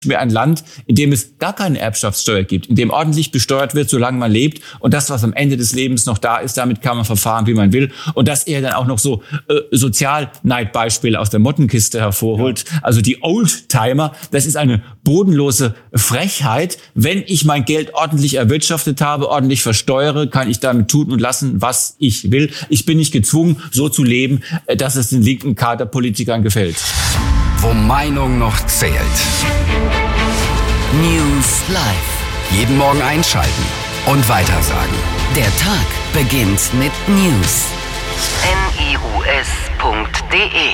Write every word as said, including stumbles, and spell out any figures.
mir ein Land, in dem es gar keine Erbschaftssteuer gibt, in dem ordentlich besteuert wird, solange man lebt, und das, was am Ende des Lebens noch da ist, damit kann man verfahren, wie man will, und dass er dann auch noch so äh, Sozialneidbeispiele aus der Mottenkiste hervorholt. Ja. Also die Oldtimer, das ist eine bodenlose Frechheit. Wenn ich mein Geld ordentlich erwirtschaftet habe, ordentlich versteuere, kann ich damit tun und lassen, was ich will. Ich bin nicht gezwungen, so zu leben, dass es den linken Kaderpolitikern gefällt. Wo Meinung noch zählt. News Live. Jeden Morgen einschalten und weitersagen. Der Tag beginnt mit News. N I U S punkt D E